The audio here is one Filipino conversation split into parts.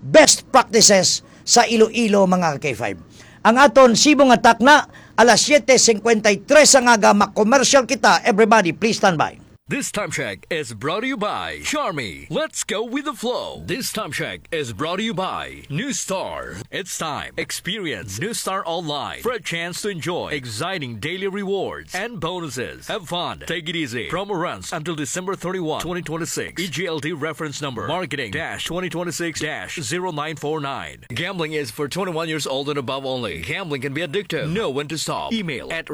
best practices sa Iloilo mga K5. Ang aton sibong attack na alas 7:53 ang aga mak-commercial kita. Everybody, please stand by. This time check is brought to you by Charmy. Let's go with the flow. This time check is brought to you by New Star. It's time. Experience New Star online for a chance to enjoy exciting daily rewards and bonuses. Have fun. Take it easy. Promo runs until December 31, 2026. EGLD reference number marketing-2026-0949. Gambling is for 21 years old and above only. Gambling can be addictive. Know when to stop. Email at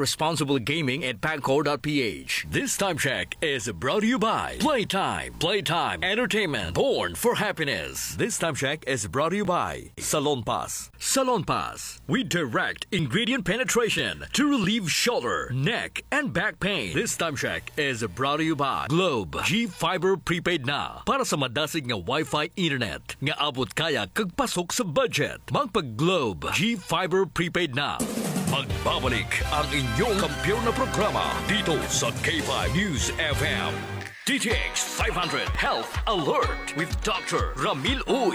responsiblegaming@pancor.ph. This time check is brought to you by Playtime. Playtime Entertainment. Born for happiness. This time check is brought to you by Salon Pass. Salon Pass. We direct ingredient penetration to relieve shoulder, neck, and back pain. This time check is brought to you by Globe. G-Fiber Prepaid na. Para sa madasig nga Wi-Fi internet. Nga abot kaya kagpasok sa budget. Magpag-Globe. G-Fiber Prepaid na. Magbabalik ang inyong kampiyon na programa dito sa K5 News FM. DTX 500 Health Alert with Dr. Ramil Uy.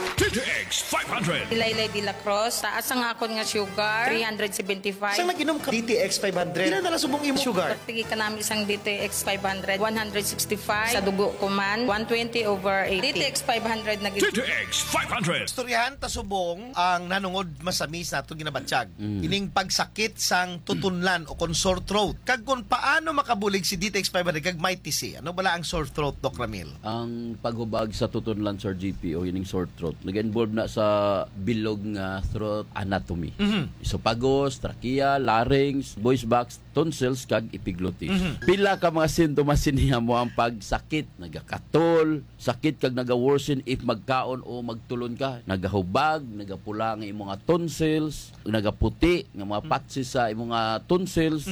DTX 500. Laylay de la Cruz, taas ang akon nga sugar, 375. Saan nag-inom ka? DTX 500. Ilan na subong imo sugar? Pagtigi ka namin isang DTX 500, 165. Sa dugo ko man, 120/80. DTX 500 na DTX 500. Istoryahan ta subong ang nanungod masamis nato ginabatsyag. Ining pagsakit sang tutunlan o kon sore throat. Kag kung paano makabulig si DTX 500 kag may TC. Ano bala ang sore throat, Doc Ramil? Ang paghubag sa tutunlan, Sir GP, o ining sore throat, nag-involve na sa bilog nga throat anatomy. Esophagus, trachea, larynx, voice box, tonsils, kag epiglottis. Pila ka mga sintomas siniha mo ang pagsakit, nagakatol, sakit kag naga-worsen if magkaon o magtulon ka, nagahubag, nagapula nga imong tonsils, nagaputi nga mga patsi sa imong tonsils,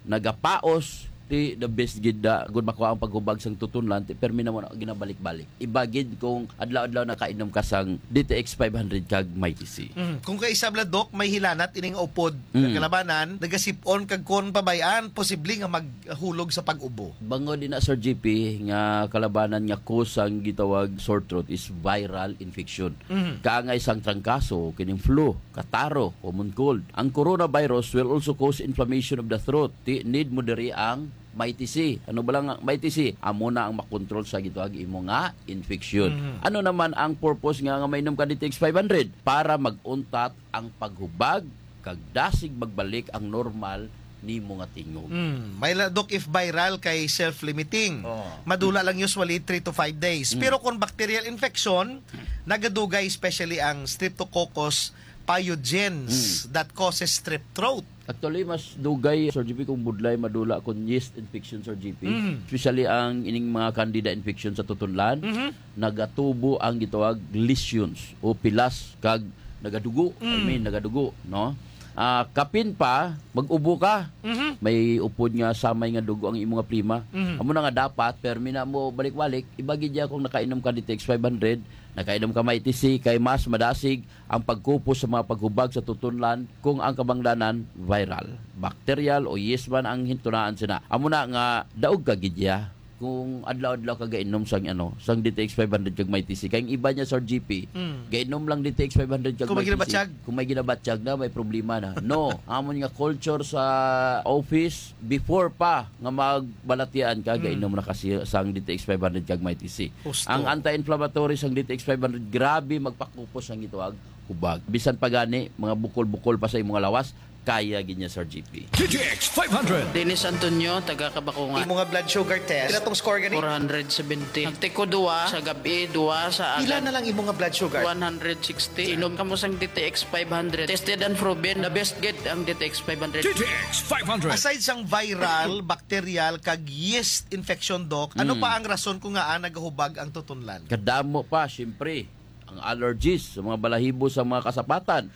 nagapaos, the best gid da gud makuha ang paghubag sang tutunlan permi na mo na ginabalik-balik ibagid kung adlaw-adlaw nakainom ka sang DTX 500 kag may TC. Kung kay isabla Doc may hilanat ining upod kalabanan nagasipon kag kon pabayaan posible nga maghulog sa pag-ubo. Bango din na Sir GP nga kalabanan nga cause ang gitawag sore throat is viral infection. Kaangay sang trangkaso kining flu, kataro, common cold. Ang coronavirus will also cause inflammation of the throat. Need mo diri ang may TC. Ano ba lang may TC? Amo na ang makontrol sa gitawag imo nga infection. Ano naman ang purpose nga mainom ka DTX 500? Para maguntat ang paghubag kag dasig magbalik ang normal ni mo nga tingog. May Doc if viral kay self-limiting. Madula lang usually 3 to 5 days. Pero kung bacterial infection, nagadugay especially ang Streptococcus pyogenes that causes strep throat. Actually, mas dugay, Sir GP, kung budlay madula kung yeast infection, Sir GP. Especially ang ining mga candida infection sa tutunlan, nagatubo ang gitawag lesions o pilas kag nagadugo. Nagadugo, no? Kapin pa, mag-ubo ka. May upod nga samay nga dugo ang imong prima. Amo na nga dapat, permi na mo balik-balik, ibagi diya kung nakainom ka DTX 500, nakainom ka may TC, kay mas madasig ang pagkupos sa mga paghubag sa tutunlan kung ang kabangdanan viral, bacterial o yeast man ang hintunaan sina. Amo na nga daog ka gidya kung adlaw-adlaw ka gainom sang DTX 500 kag may TC. Kay iba niya Sir GP, gainom lang DTX 500 kag kung may TC. Kung may ginabatsyag na, may problema na. No, amon nga culture sa office before pa nga magbalatian ka gainom na kasi sang DTX 500 kag may TC. Ang anti-inflammatory sang DTX 500 grabe magpakupos ang gitawag hubag. Bisan pa gani mga bukol-bukol pa sa imong lawas, kaya ginya Sir GP. DTX 500. Dennis Antonio, taga Kabakungan. Imo nga blood sugar test. Ilan tong score gani? 470. Nagtiko duwa sa gabi, duwa sa Ilan na lang imo nga blood sugar? 160. Inom ka mo sang DTX 500. Tested and proven. The best get ang DTX 500. DTX 500. Aside sang viral, bacterial, kag yeast infection, Doc, ano pa ang rason kung nga nagahubag ang tutunlan? Kadamo pa, syempre, ang allergies sa mga balahibo sa mga kasapatan.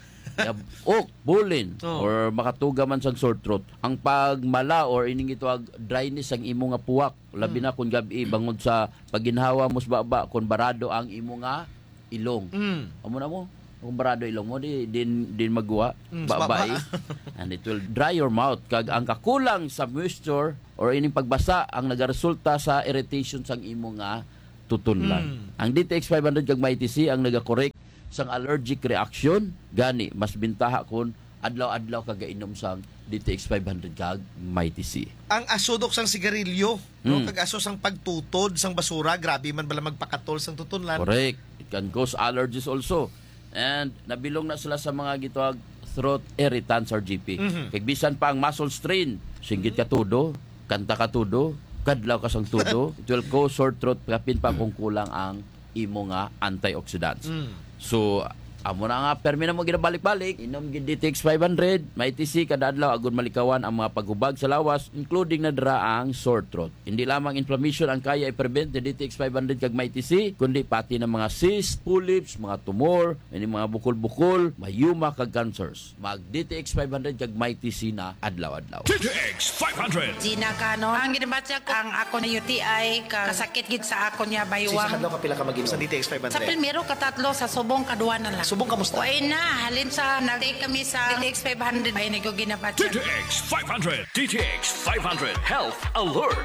Bulin or makatuga man sang sore throat. Ang pagmala or ining ito dryness ang imo nga puwak, labi na kung gabi bangod sa paginhawa mos baba kung barado ang imo nga ilong. Amo na mo kung barado ilong mo din magwa babay and it will dry your mouth kag ang kakulang sa moisture or ining pagbasa ang nagaresulta sa irritation sang imo nga tutunlan. Ang DTX 500 kag may TC ang nagakorek sang allergic reaction, gani mas bintaha kon adlaw-adlaw kagainom sang DTX 500 kag Mighty C. Ang asodok sang sigarilyo, no? Kag aso sang pagtutod sang basura, grabe man bala magpakatol sang tutunlan. Correct. It can cause allergies also. And nabilong na sila sa mga gitawag throat irritants or GP. Kag bisan pa ang muscle strain, singgit ka tudo, kanta ka tudo, kadlaw ka sang tudo, it will cause sore throat kapin pa kung kulang ang imo nga antioxidants. So amo na nga permi na mo ginabalik-balik, inom gid DTX 500, Mighty C kada adlaw agon malikawan ang mga paghubag sa lawas, including na dira ang sore throat. Hindi lamang inflammation ang kaya i-prevent ni DTX 500 kag Mighty C, kundi pati ng mga cyst, polyps, mga tumor, any mga bukol-bukol, mayuma kag cancers. Mag DTX 500 kag Mighty C na adlaw-adlaw. DTX 500. Gina Cano. Ang ginabatsa ko, ang ako na UTI, kasakit gid sa ako niya baywang. kapila ka mag-inom sa DTX 500? Sa Pilmero, katatlo, sa Subong, kaduwa na lang. Subong kamusta? Uy na, halin sa, nag-take kami sa DTX 500. Ay, nag-ginabatsa. DTX 500. DTX 500. Health Alert.